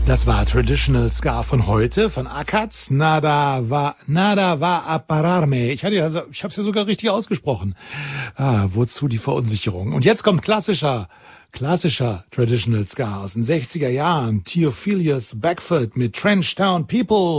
Das war Traditional Ska von heute, von Akats. Nada va a pararme. Ich hab's ja sogar richtig ausgesprochen. Wozu die Verunsicherung? Und jetzt kommt klassischer Traditional Ska aus den 60er Jahren. Theophilus Beckford mit Trench Town People.